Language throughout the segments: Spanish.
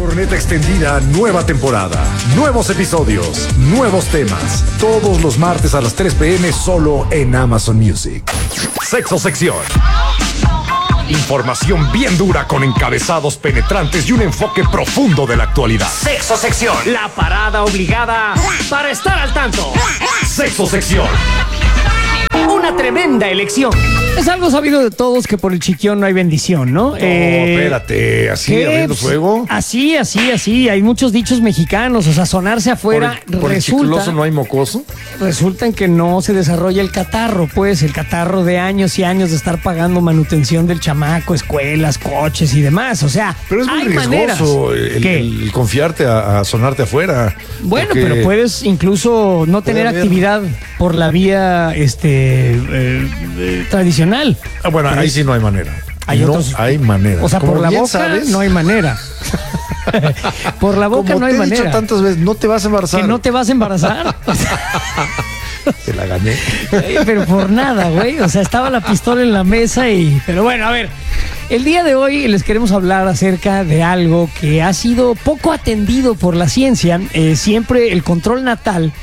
Corneta Extendida, nueva temporada. Nuevos episodios, nuevos temas. Todos los martes a las 3 p.m. solo en Amazon Music. Sexo Sección. Información bien dura con encabezados penetrantes y un enfoque profundo de la actualidad. Sexo Sección, la parada obligada para estar al tanto. Sexo Sección. Una tremenda elección. Es algo sabido de todos que por el chiquión no hay bendición, ¿no? No, espérate, así abriendo fuego. Así. Hay muchos dichos mexicanos, o sea, sonarse afuera ¿Por el chicloso no hay mocoso? Resulta en que no se desarrolla el catarro, pues, el catarro de años y años de estar pagando manutención del chamaco, escuelas, coches y demás, o sea, pero es muy hay riesgoso maneras. el confiarte a sonarte afuera. Bueno, pero puedes incluso no tener actividad por la vía tradicional. Bueno, ahí sí no hay manera. Hay manera. O sea, como por la boca sabes, no hay manera. Por la boca como no hay te he manera. dicho tantas veces, no te vas a embarazar. ¿Que no te vas a embarazar? Te la gané. Pero por nada, güey. O sea, estaba la pistola en la mesa y... Pero bueno, a ver. El día de hoy les queremos hablar acerca de algo que ha sido poco atendido por la ciencia. Siempre el control natal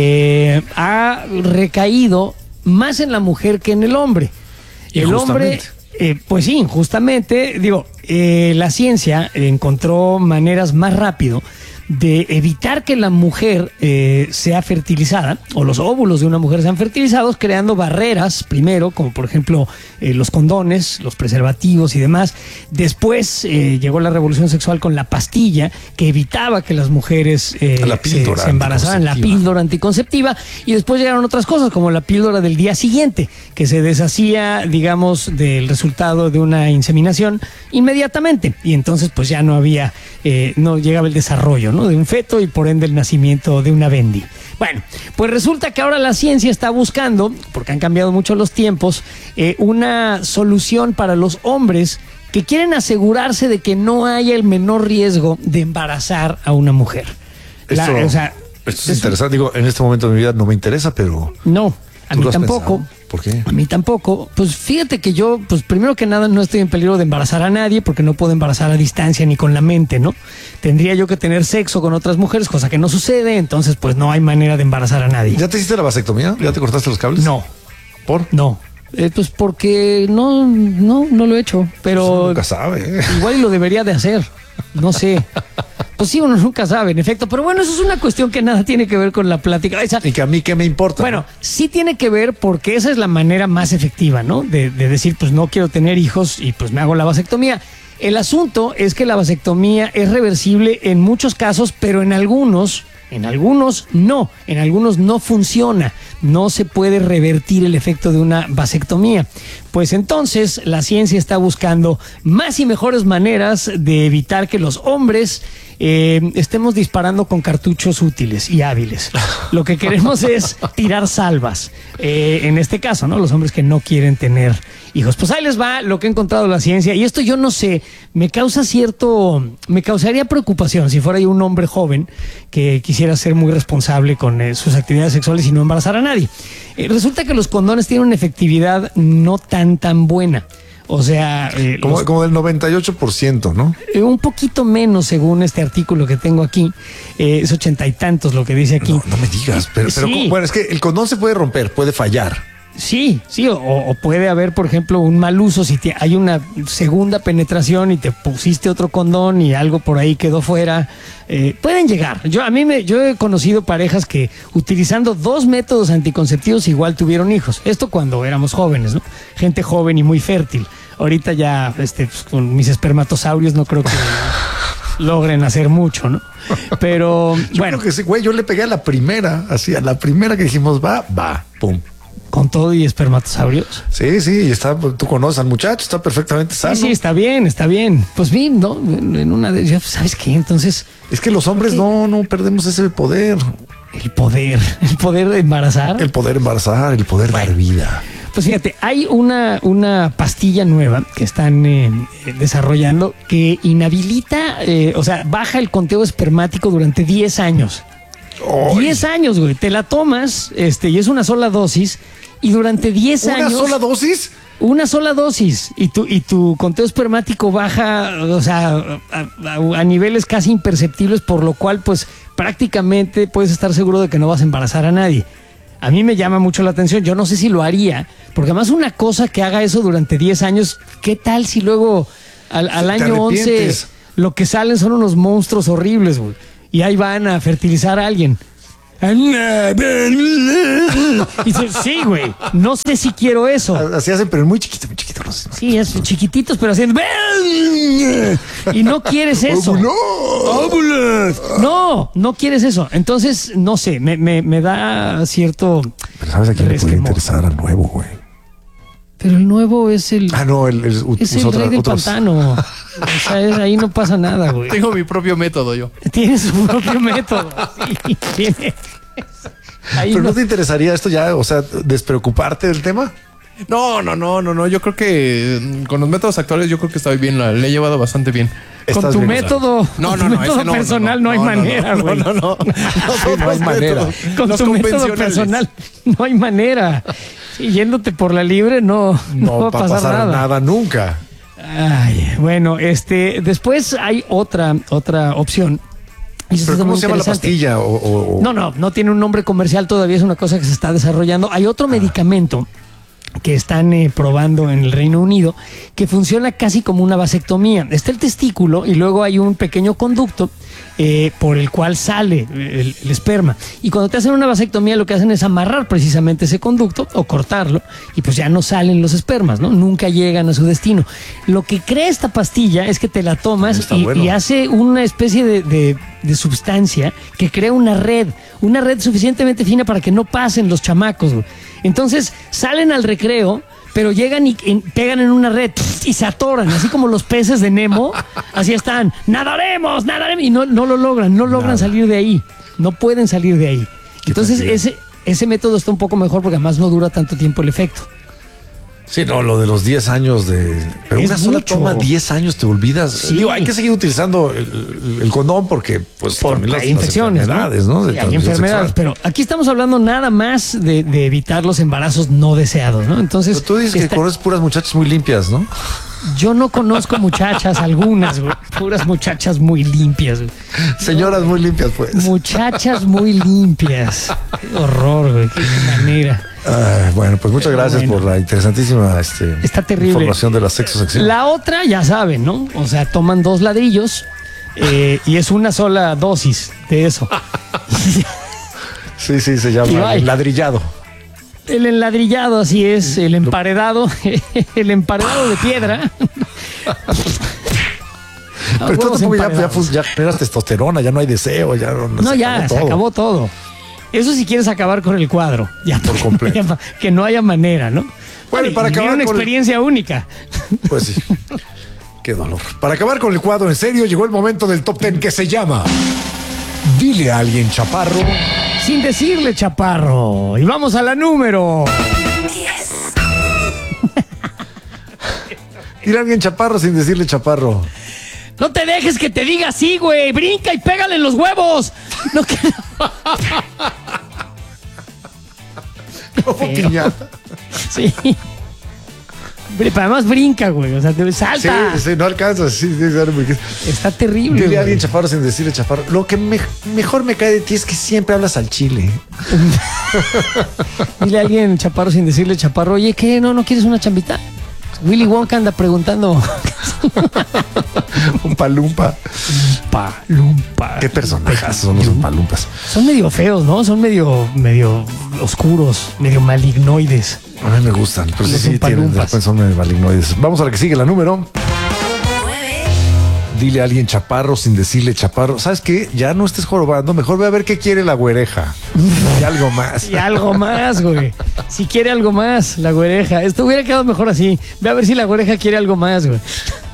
ha recaído más en la mujer que en el hombre. El hombre, pues sí, injustamente, la ciencia encontró maneras más rápido de evitar que la mujer sea fertilizada, o los óvulos de una mujer sean fertilizados, creando barreras, primero, como por ejemplo los condones, los preservativos y demás. Después llegó la revolución sexual con la pastilla, que evitaba que las mujeres se embarazaran, la píldora anticonceptiva, y después llegaron otras cosas, como la píldora del día siguiente, que se deshacía, digamos, del resultado de una inseminación inmediatamente, y entonces pues ya no había, no llegaba el desarrollo, ¿no?, de un feto y por ende el nacimiento de una bendi. Bueno, pues resulta que ahora la ciencia está buscando, porque han cambiado mucho los tiempos, una solución para los hombres que quieren asegurarse de que no haya el menor riesgo de embarazar a una mujer. Esto es interesante. Digo, en este momento de mi vida no me interesa, pero... No, a mí tampoco. ¿Por qué? A mí tampoco. Pues fíjate que yo, pues primero que nada no estoy en peligro de embarazar a nadie, porque no puedo embarazar a distancia ni con la mente, ¿no? Tendría yo que tener sexo con otras mujeres, cosa que no sucede, entonces pues no hay manera de embarazar a nadie. ¿Ya te hiciste la vasectomía? ¿Ya te cortaste los cables? No. ¿Por? No. Pues porque no lo he hecho, pero... Pues nunca sabe. Igual lo debería de hacer, no sé. Pues sí, uno nunca sabe, en efecto. Pero bueno, eso es una cuestión que nada tiene que ver con la plática. Y que a mí qué me importa. Bueno, sí tiene que ver porque esa es la manera más efectiva, ¿no? De decir, pues no quiero tener hijos y pues me hago la vasectomía. El asunto es que la vasectomía es reversible en muchos casos, pero en algunos no. En algunos no funciona. No se puede revertir el efecto de una vasectomía. Pues entonces la ciencia está buscando más y mejores maneras de evitar que los hombres estemos disparando con cartuchos útiles y hábiles. Lo que queremos es tirar salvas. En este caso, ¿no? Los hombres que no quieren tener hijos. Pues ahí les va lo que ha encontrado la ciencia. Y esto yo no sé, me causaría preocupación si fuera yo un hombre joven que quisiera ser muy responsable con sus actividades sexuales y no embarazar a nadie. Resulta que los condones tienen una efectividad no tan buena. O sea... como del 98%, ¿no? Un poquito menos según este artículo que tengo aquí. Es 80 y tantos lo que dice aquí. No me digas, pero Sí. bueno, es que el condón se puede romper, puede fallar. Sí, o puede haber, por ejemplo, un mal uso si hay una segunda penetración y te pusiste otro condón y algo por ahí quedó fuera. Pueden llegar. Yo he conocido parejas que utilizando 2 métodos anticonceptivos igual tuvieron hijos. Esto cuando éramos jóvenes, ¿no? Gente joven y muy fértil. Ahorita ya, pues, con mis espermatosaurios no creo que logren hacer mucho, ¿no? Pero Yo bueno, creo que sí, güey, yo le pegué a la primera, así a la primera que dijimos, va, pum. con todo y espermatosaurios. Sí, y tú conoces al muchacho, está perfectamente sano. Sí, está bien. Pues bien, ¿no? En una de ellas, ¿sabes qué? Entonces... Es que los hombres no perdemos ese poder. El poder de embarazar. El poder embarazar, el poder dar vida. Pues fíjate, hay una pastilla nueva que están desarrollando que inhabilita, baja el conteo espermático durante 10 años. ¡Ay! 10 años, güey. Te la tomas, y es una sola dosis, y durante 10 años... ¿Una sola dosis? Una sola dosis y tu conteo espermático baja, o sea, a niveles casi imperceptibles, por lo cual pues prácticamente puedes estar seguro de que no vas a embarazar a nadie. A mí me llama mucho la atención, yo no sé si lo haría, porque además una cosa que haga eso durante 10 años, ¿qué tal si luego al año 11 lo que salen son unos monstruos horribles, güey? Y ahí van a fertilizar a alguien. Y dice, sí, güey, no sé si quiero eso. Así hacen, pero muy chiquito, no sé. Sí, es chiquititos, pero haciendo. Y no quieres eso. No quieres eso. Entonces, no sé, me da cierto. Pero ¿sabes a quién le puede interesar al nuevo, güey? Pero el nuevo es el. Ah, no, es el rey del pantano. O sea, ahí no pasa nada, güey. Tengo mi propio método yo. Tiene su propio método. Sí, tiene. Pero no te interesaría esto ya, o sea, despreocuparte del tema. No. Yo creo que con los métodos actuales yo creo que estoy bien, le he llevado bastante bien. Con tu método, método personal no hay manera, güey. No hay manera. Con tu método personal no hay manera. Sí, yéndote por la libre no va a pasar nada nunca. Ay, bueno, después hay otra opción. ¿Pero cómo se llama la pastilla? No tiene un nombre comercial todavía, es una cosa que se está desarrollando. Hay otro medicamento que están probando en el Reino Unido que funciona casi como una vasectomía. Está el testículo y luego hay un pequeño conducto por el cual sale el esperma. Y cuando te hacen una vasectomía lo que hacen es amarrar precisamente ese conducto o cortarlo y pues ya no salen los espermas, ¿no? Nunca llegan a su destino. Lo que crea esta pastilla es que te la tomas y hace una especie de sustancia que crea una red suficientemente fina para que no pasen los chamacos, güey. Entonces salen al recreo, pero llegan y pegan en una red y se atoran, así como los peces de Nemo, así están, nadaremos, y no lo logran salir de ahí, no pueden salir de ahí. Entonces ese método está un poco mejor porque además no dura tanto tiempo el efecto. Sí, no, lo de los 10 años de... Pero es una sola mucho. toma, 10 años te olvidas. Sí. Digo, hay que seguir utilizando el condón porque pues también hay infecciones, enfermedades, ¿no? Sí, hay enfermedades, pero aquí estamos hablando nada más de evitar los embarazos no deseados, ¿no? Entonces... Pero tú dices que conoces puras muchachas muy limpias, ¿no? Yo no conozco muchachas, algunas, güey. Puras muchachas muy limpias, güey. Señoras muy limpias, pues. Muchachas muy limpias. Qué horror, güey. Qué manera. Bueno, pues muchas gracias por la interesantísima está terrible. Información de la sexosección. La otra, ya saben, ¿no? O sea, toman 2 ladrillos y es una sola dosis de eso. Sí, se llama ladrillado. El enladrillado, así es, el emparedado, el emparedado de piedra. Pero entonces ya generas testosterona, ya no hay deseo, ya se acabó todo. Eso si quieres acabar con el cuadro, ya por completo. Que no haya manera, ¿no? Bueno, para acabar una experiencia única. Pues sí. Qué dolor. Para acabar con el cuadro en serio, llegó el momento del top 10 que se llama Dile a alguien, chaparro. Sin decirle, chaparro. Y vamos a la número 10. Dile a alguien, chaparro, sin decirle, chaparro. No te dejes que te diga así, güey. Brinca y pégale en los huevos. No que... Como piñata. Sí. Además brinca, güey. O sea, salta. Sí, no alcanza. Sí, está terrible. Dile a alguien chaparro sin decirle chaparro. Lo que mejor me cae de ti es que siempre hablas al chile. Dile a alguien chaparro sin decirle chaparro. Oye, ¿qué? ¿No quieres una chambita? Willy Wonka anda preguntando. Un palumpa. Palumpa. ¿Qué personajes son los palumpas? Son medio feos, ¿no? Son medio oscuros, medio malignoides. A mí me gustan, pero sí tienen, son medio malignoides. Vamos a la que sigue, la número 9. Dile a alguien chaparro sin decirle chaparro. ¿Sabes qué? Ya no estés jorobando, mejor ve a ver qué quiere la güereja. Y algo más. Y algo más, güey. Si quiere algo más, la güereja. Esto hubiera quedado mejor así. Ve a ver si la güereja quiere algo más, güey.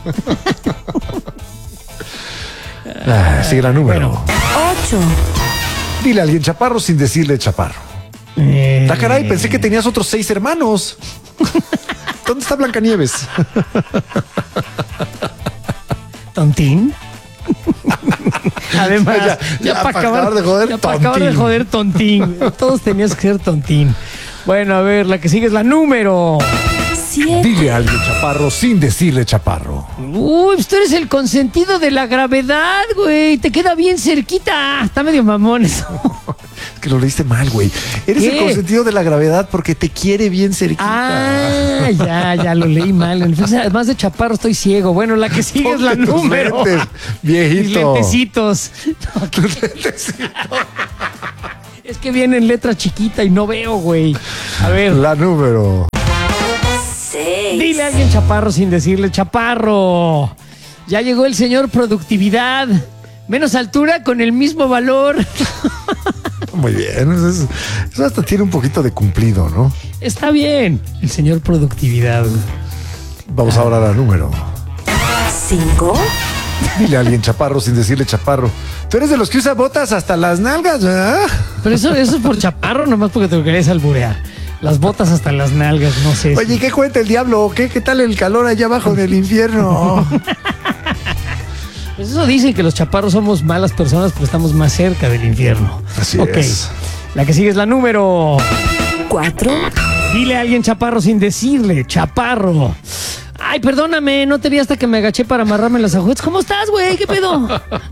Sigue la número 8. Dile a alguien chaparro sin decirle chaparro. Caray, pensé que tenías otros 6 hermanos. ¿Dónde está Blancanieves? ¿Tontín? Además, ya para acabar de joder, tontín. Todos tenías que ser tontín. Bueno, a ver, la que sigue es la número 7. Dile a alguien chaparro sin decirle chaparro. Uy, pues tú eres el consentido de la gravedad, güey. Te queda bien cerquita. Está medio mamón eso. Es que lo leíste mal, güey. Eres ¿Qué? el consentido de la gravedad porque te quiere bien cerquita. Ah, ya lo leí mal. Entonces, además de chaparro, estoy ciego. Bueno, la que sigue es la Ponte tus número. lentes, Mis viejito. lentecitos. Es que viene en letra chiquita y no veo, güey. A ver. La número. 6. Dile a alguien chaparro sin decirle chaparro. Ya llegó el señor productividad. Menos altura con el mismo valor. Muy bien. Eso hasta tiene un poquito de cumplido, ¿no? Está bien. El señor productividad. Vamos ahora a la número. 5. Dile a alguien chaparro sin decirle chaparro. Tú eres de los que usa botas hasta las nalgas, ¿verdad? Pero eso es por chaparro, nomás porque te lo querés alburear. Las botas hasta las nalgas, no sé. Oye, ¿qué cuenta el diablo? ¿Qué tal el calor allá abajo en el infierno? Pues eso dicen que los chaparros somos malas personas porque estamos más cerca del infierno. Así Ok. es. La que sigue es la número. 4. Dile a alguien chaparro sin decirle chaparro. Ay, perdóname, no te vi hasta que me agaché para amarrarme las agujetas. ¿Cómo estás, güey? ¿Qué pedo?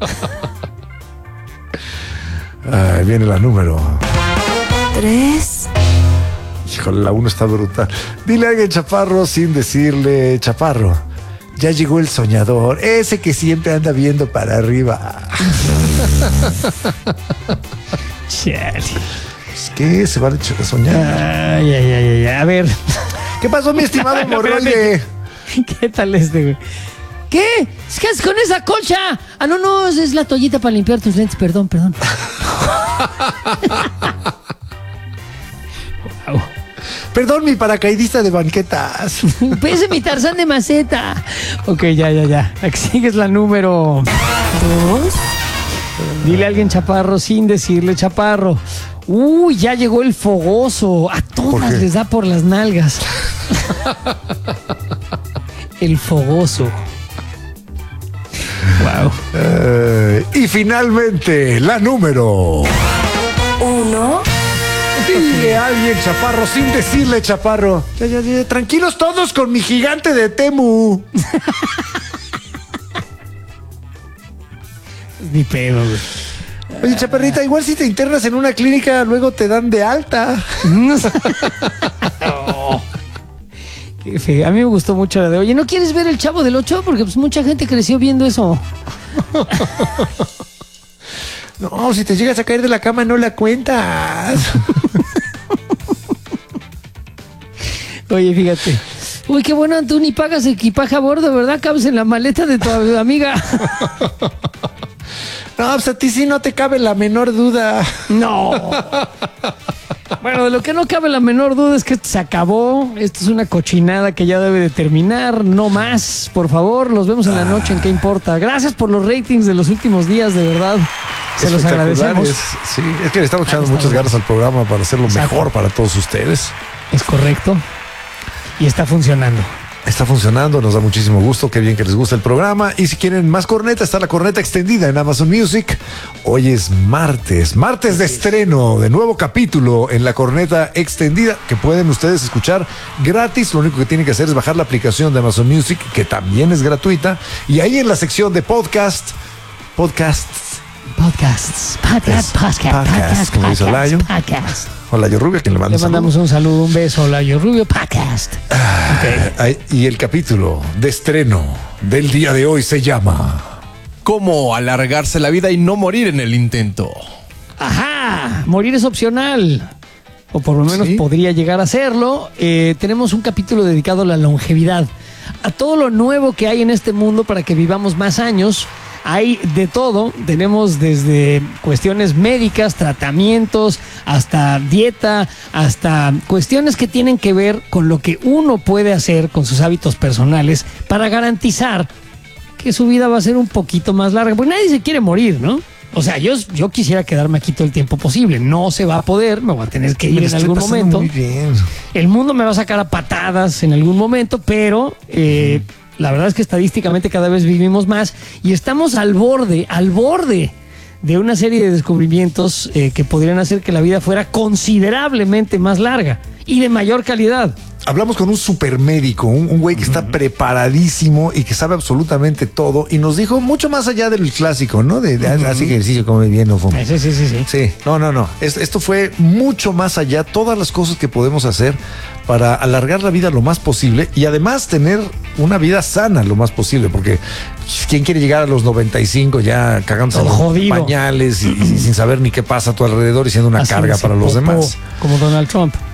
Ay, viene la número. 3. Híjole, la 1 está brutal. Dile a alguien chaparro sin decirle chaparro. Ya llegó el soñador, ese que siempre anda viendo para arriba. Chale. Pues, ¿qué? Se van a soñar. Ay. A ver, ¿Qué pasó, mi estimado hemorroide? ¿qué tal este, güey? ¿Qué? ¿Qué haces con esa colcha? Ah, no, es la toallita para limpiar tus lentes. Perdón. Wow. Perdón, mi paracaidista de banquetas. Pese mi Tarzán de maceta. Ok, ya. La que sigue es la número. 2. Dile a alguien chaparro sin decirle chaparro. Uy, ya llegó el fogoso. A ¿Por todas qué? les da por las nalgas. El fogoso. Wow. Y finalmente, la número. 1. Dile a alguien chaparro sin decirle chaparro. Ya. Tranquilos todos con mi gigante de Temu. Ni pedo, güey. Oye, chaparrita, igual si te internas en una clínica, luego te dan de alta. Oh. Qué feo. A mí me gustó mucho la de, oye, ¿no quieres ver El Chavo del Ocho? Porque pues mucha gente creció viendo eso. No, si te llegas a caer de la cama, no la cuentas. Oye, fíjate. Uy, qué bueno, tú ni pagas equipaje a bordo, ¿verdad? Cabes en la maleta de tu amiga. No, pues a ti sí no te cabe la menor duda. No. Bueno, de lo que no cabe la menor duda es que esto se acabó. Esto es una cochinada que ya debe de terminar. No más, por favor. Los vemos en la noche, ¿en qué importa? Gracias por los ratings de los últimos días, de verdad. Se los agradecemos. Sí, es que le estamos echando muchas ganas al programa para hacerlo Exacto. mejor para todos ustedes. Es correcto. Y está funcionando. Está funcionando, nos da muchísimo gusto, qué bien que les gusta el programa. Y si quieren más corneta, está la corneta extendida en Amazon Music. Hoy es martes de estreno, de nuevo capítulo en la corneta extendida, que pueden ustedes escuchar gratis. Lo único que tienen que hacer es bajar la aplicación de Amazon Music, que también es gratuita. Y ahí en la sección de podcasts, como dice Olayo. Olayo Rubio, a quien le mando Le mandamos un saludo, un beso, Olayo Rubio Podcast. Okay. Y el capítulo de estreno del día de hoy se llama... ¿Cómo alargarse la vida y no morir en el intento? Ajá, morir es opcional. O por lo menos ¿Sí? podría llegar a serlo. Tenemos un capítulo dedicado a la longevidad. A todo lo nuevo que hay en este mundo para que vivamos más años. Hay de todo, tenemos desde cuestiones médicas, tratamientos, hasta dieta, hasta cuestiones que tienen que ver con lo que uno puede hacer con sus hábitos personales para garantizar que su vida va a ser un poquito más larga. Porque nadie se quiere morir, ¿no? O sea, yo quisiera quedarme aquí todo el tiempo posible. No se va a poder, me voy a tener que ir en algún momento. Muy bien. El mundo me va a sacar a patadas en algún momento, pero la verdad es que estadísticamente cada vez vivimos más y estamos al borde de una serie de descubrimientos que podrían hacer que la vida fuera considerablemente más larga y de mayor calidad. hablamos con un supermédico, un güey que está preparadísimo y que sabe absolutamente todo y nos dijo mucho más allá del clásico, ¿no? De hace ejercicio, come bien, no fuma. Sí. Sí, no. Esto fue mucho más allá, todas las cosas que podemos hacer para alargar la vida lo más posible y además tener una vida sana lo más posible, porque ¿quién quiere llegar a los 95 ya cagándose los pañales y sin saber ni qué pasa a tu alrededor y siendo una carga para los demás? Como Donald Trump.